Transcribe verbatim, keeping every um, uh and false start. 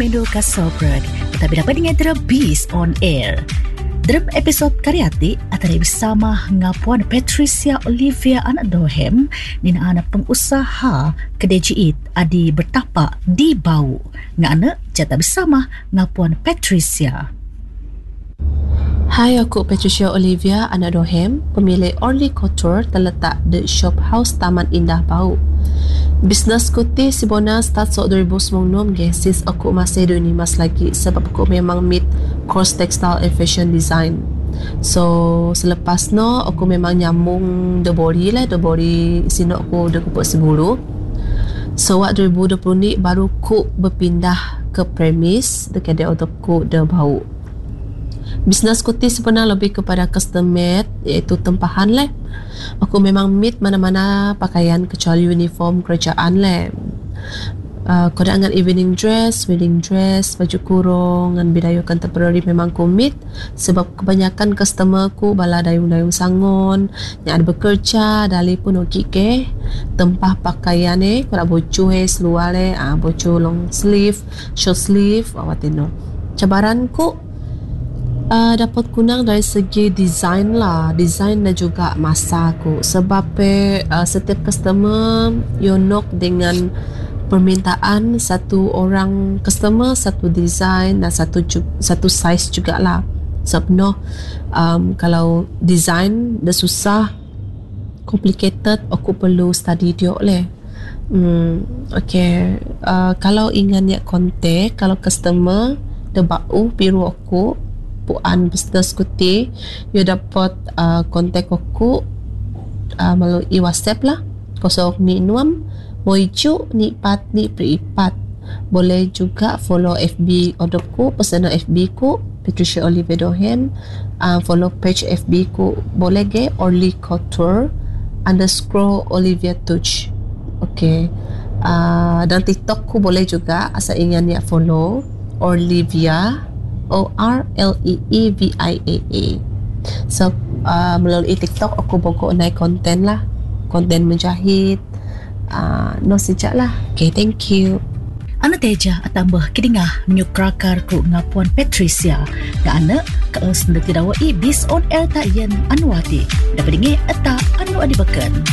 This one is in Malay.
Rindu Kasobrad. Tetapi dapat dengar Terabis on air. Dalam episod kariati, atau bersama ngapuan Patricia Olivia anak Dohem, nina anak pengusaha kedai jihit adi bertapak di Bau. Nga anak jata bersama ngapuan Patricia. Hai, aku Patricia Olivia anak Dohem, pemilik Orly Couture terletak di Shop House Taman Indah Bau. Bisnes ku ti sebenarnya start sok dua ribu sembilan belas guys, sis aku masih di Unimas lagi sebab aku memang meet course textile and fashion design. So selepas no aku memang nyambung the body lah, the body sini aku dah kupuk sebulu. So waktu dua ribu dua puluh ni baru ku berpindah ke premis dekat dia untuk ku dah Bau. Bisnes ku ti sebenarnya lebih kepada custom made, iaitu tempahan lah. Aku memang meet mana-mana pakaian kecuali uniform kerajaan lah. Uh, kau dengan evening dress, wedding dress, baju kurung dan bidaya contemporary memang ku meet sebab kebanyakan customer ku bala dayung-dayung sangon yang ada bekerja dali pun okey ke tempah pakaian eh kau nak bocu eh seluar eh ah bocu long sleeve, short sleeve awatino. Cabaran ku Uh, dapat kunang dari segi design lah, design dan juga masa aku sebab eh, uh, setiap customer you knock dengan permintaan satu orang customer, satu design dan satu satu size jugalah. Sebab no um, kalau design dah susah, complicated, aku perlu study dia leh. Hmm, okay. Uh, kalau ingin nak kontak, kalau customer dah bau biru aku puan bisnes kuti, you dapat uh, kontak aku uh, melalui WhatsApp lah kosong ni enam moicu ni pat ni peripat. Boleh juga follow F B odopku, pesanan F B ku Patricia Olivia Dohem, uh, follow page F B ku boleh ge Orly Couture underscore Olivia Touch. Okay, uh, dan TikTok ku boleh juga asal ingin ya follow Olivia O R L E E V I A A. So uh, melalui TikTok aku pokok naik konten lah, konten menjahit uh, no sejak lah. Okay, thank you. Ana teja atambah kidingah menyukrakar ku ngapuan Patricia ga anak kalau sendiri tidak wa ibis on air tak yen anuati dapat dengar eta anu adi beken.